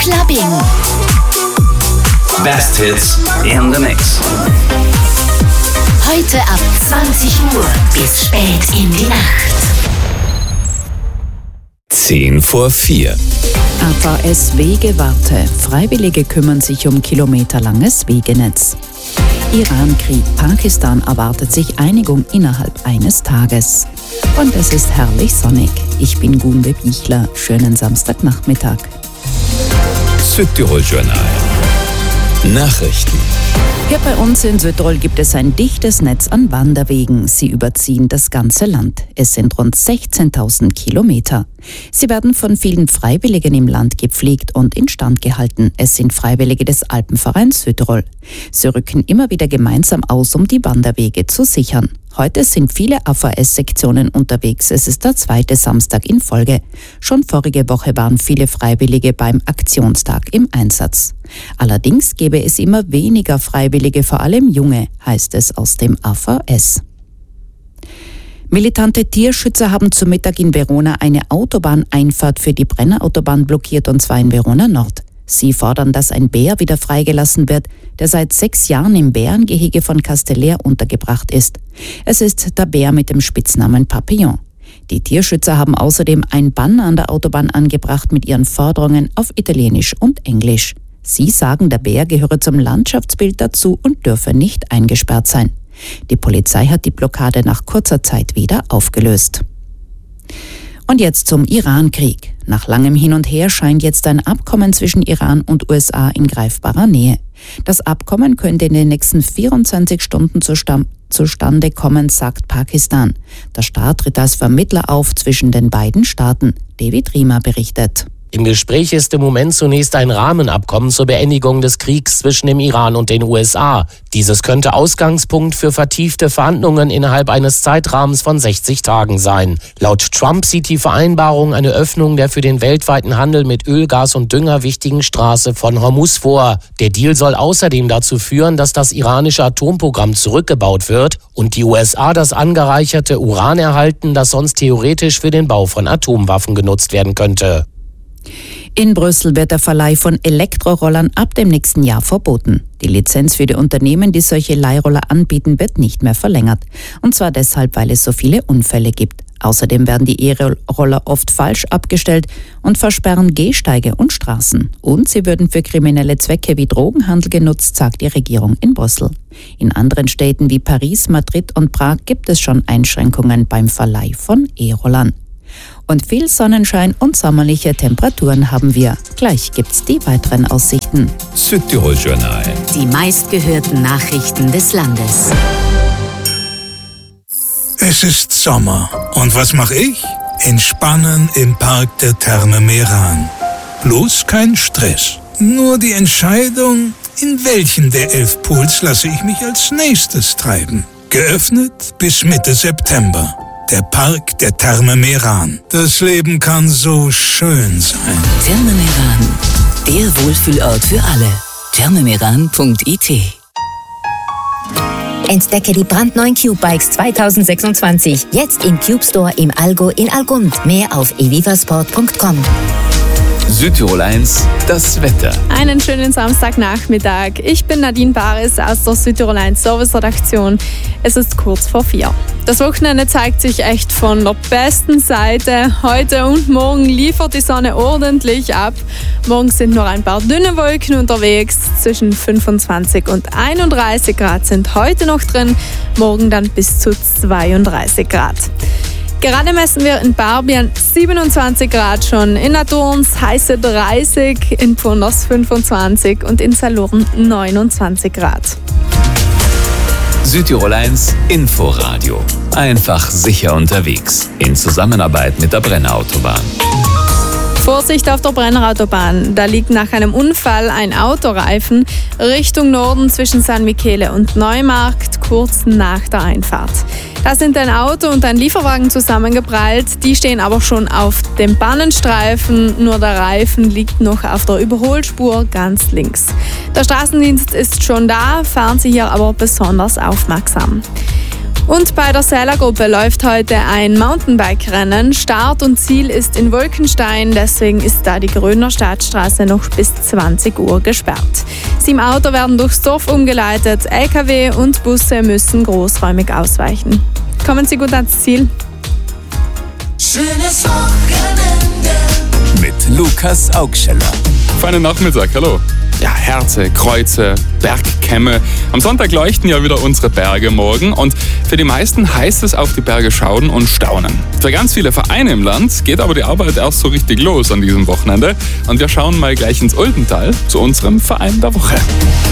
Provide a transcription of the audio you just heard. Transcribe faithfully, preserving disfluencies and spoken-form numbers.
Clubbing. Best Hits in the Mix. Heute ab zwanzig Uhr bis spät in die Nacht. zehn vor vier. A V S Wegewarte. Freiwillige kümmern sich um kilometerlanges Wegenetz. Iran-Krieg. Pakistan erwartet sich Einigung innerhalb eines Tages. Und es ist herrlich sonnig. Ich bin Gunde Bichler. Schönen Samstagnachmittag. Südtirol Journal. Nachrichten. Hier bei uns in Südtirol gibt es ein dichtes Netz an Wanderwegen. Sie überziehen das ganze Land. Es sind rund sechzehntausend Kilometer. Sie werden von vielen Freiwilligen im Land gepflegt und instand gehalten. Es sind Freiwillige des Alpenvereins Südtirol. Sie rücken immer wieder gemeinsam aus, um die Wanderwege zu sichern. Heute sind viele A V S-Sektionen unterwegs. Es ist der zweite Samstag in Folge. Schon vorige Woche waren viele Freiwillige beim Aktionstag im Einsatz. Allerdings gäbe es immer weniger Freiwillige, vor allem Junge, heißt es aus dem A V S. Militante Tierschützer haben zu Mittag in Verona eine Autobahneinfahrt für die Brennerautobahn blockiert, und zwar in Verona Nord. Sie fordern, dass ein Bär wieder freigelassen wird, der seit sechs Jahren im Bärengehege von Castellar untergebracht ist. Es ist der Bär mit dem Spitznamen Papillon. Die Tierschützer haben außerdem ein Banner an der Autobahn angebracht mit ihren Forderungen auf Italienisch und Englisch. Sie sagen, der Bär gehöre zum Landschaftsbild dazu und dürfe nicht eingesperrt sein. Die Polizei hat die Blockade nach kurzer Zeit wieder aufgelöst. Und jetzt zum Iran-Krieg. Nach langem Hin und Her scheint jetzt ein Abkommen zwischen Iran und U S A in greifbarer Nähe. Das Abkommen könnte in den nächsten vierundzwanzig Stunden zustande kommen, sagt Pakistan. Der Staat tritt als Vermittler auf zwischen den beiden Staaten. David Riemer berichtet. Im Gespräch ist im Moment zunächst ein Rahmenabkommen zur Beendigung des Kriegs zwischen dem Iran und den U S A. Dieses könnte Ausgangspunkt für vertiefte Verhandlungen innerhalb eines Zeitrahmens von sechzig Tagen sein. Laut Trump sieht die Vereinbarung eine Öffnung der für den weltweiten Handel mit Öl, Gas und Dünger wichtigen Straße von Hormuz vor. Der Deal soll außerdem dazu führen, dass das iranische Atomprogramm zurückgebaut wird und die U S A das angereicherte Uran erhalten, das sonst theoretisch für den Bau von Atomwaffen genutzt werden könnte. In Brüssel wird der Verleih von Elektrorollern ab dem nächsten Jahr verboten. Die Lizenz für die Unternehmen, die solche Leihroller anbieten, wird nicht mehr verlängert. Und zwar deshalb, weil es so viele Unfälle gibt. Außerdem werden die E-Roller oft falsch abgestellt und versperren Gehsteige und Straßen. Und sie würden für kriminelle Zwecke wie Drogenhandel genutzt, sagt die Regierung in Brüssel. In anderen Städten wie Paris, Madrid und Prag gibt es schon Einschränkungen beim Verleih von E-Rollern. Und viel Sonnenschein und sommerliche Temperaturen haben wir. Gleich gibt's die weiteren Aussichten. Südtirol Journal. Die meistgehörten Nachrichten des Landes. Es ist Sommer. Und was mache ich? Entspannen im Park der Therme Meran. Bloß kein Stress. Nur die Entscheidung, in welchen der elf Pools lasse ich mich als nächstes treiben. Geöffnet bis Mitte September. Der Park der Therme Meran. Das Leben kann so schön sein. Therme Meran, der Wohlfühlort für alle. thermemeran punkt i t. Entdecke die brandneuen Cube Bikes zwanzig sechsundzwanzig. Jetzt im Cube Store im Allgäu in Algund. Mehr auf evivasport punkt com. Südtirol eins, das Wetter. Einen schönen Samstagnachmittag. Ich bin Nadine Baris aus der Südtirol eins Service-Redaktion. Es ist kurz vor vier. Das Wochenende zeigt sich echt von der besten Seite. Heute und morgen liefert die Sonne ordentlich ab. Morgen sind noch ein paar dünne Wolken unterwegs. Zwischen fünfundzwanzig und einunddreißig Grad sind heute noch drin. Morgen dann bis zu zweiunddreißig Grad. Gerade messen wir in Barbian siebenundzwanzig Grad schon, in Adorns heiße dreißig, in Ponders fünfundzwanzig und in Saloren neunundzwanzig Grad. Südtirol eins Inforadio. Einfach sicher unterwegs. In Zusammenarbeit mit der Brennerautobahn. Vorsicht auf der Brennerautobahn. Da liegt nach einem Unfall ein Autoreifen Richtung Norden zwischen San Michele und Neumarkt, kurz nach der Einfahrt. Da sind ein Auto und ein Lieferwagen zusammengeprallt. Die stehen aber schon auf dem Bahnenstreifen. Nur der Reifen liegt noch auf der Überholspur ganz links. Der Straßendienst ist schon da, fahren Sie hier aber besonders aufmerksam. Und bei der Sela-Gruppe läuft heute ein Mountainbike-Rennen. Start und Ziel ist in Wolkenstein, deswegen ist da die Gröner Stadtstraße noch bis zwanzig Uhr gesperrt. Sieben Autos werden durchs Dorf umgeleitet, L K W und Busse müssen großräumig ausweichen. Kommen Sie gut ans Ziel. Schönes Wochenende mit Lukas Augscheller. Feinen Nachmittag, hallo. Ja, Herze, Kreuze, Bergkämme. Am Sonntag leuchten ja wieder unsere Berge morgen und für die meisten heißt es auf die Berge schauen und staunen. Für ganz viele Vereine im Land geht aber die Arbeit erst so richtig los an diesem Wochenende und wir schauen mal gleich ins Uldental zu unserem Verein der Woche.